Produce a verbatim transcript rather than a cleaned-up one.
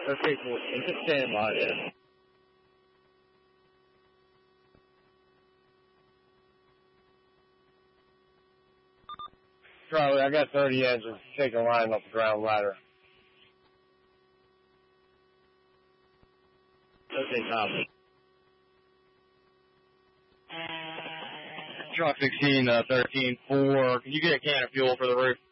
Okay, fourteen, just stand by there. Charlie, I got thirty engines. Take a line off the ground ladder. Okay, copy. Truck sixteen, uh, thirteen, four. Can you get a can of fuel for the roof?